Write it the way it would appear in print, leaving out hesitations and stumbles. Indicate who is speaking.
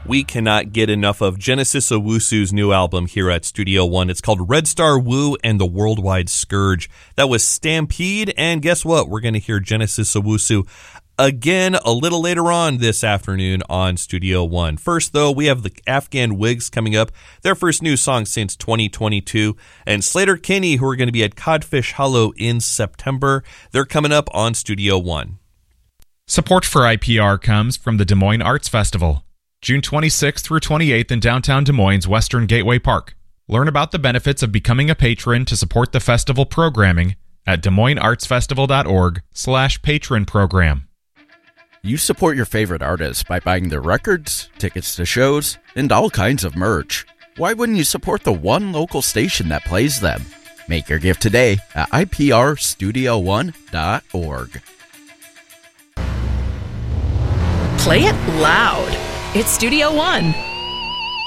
Speaker 1: We cannot get enough of Genesis Owusu's new album here at Studio One. It's called Red Star Wu and the Worldwide Scourge. That was Stampede, and guess what? We're going to hear Genesis Owusu again a little later on this afternoon on Studio One. First, though, we have the Afghan Wigs coming up, their first new song since 2022, and Slater Kinney, who are going to be at Codfish Hollow in September. They're coming up on Studio One.
Speaker 2: Support for IPR comes from the Des Moines Arts Festival, June 26th through 28th in downtown Des Moines' Western Gateway Park. Learn about the benefits of becoming a patron to support the festival programming at DesMoinesArtsFestival.org/patron program.
Speaker 3: You support your favorite artists by buying their records, tickets to shows, and all kinds of merch. Why wouldn't you support the one local station that plays them? Make your gift today at iprstudio1.org.
Speaker 4: Play it loud. It's Studio One.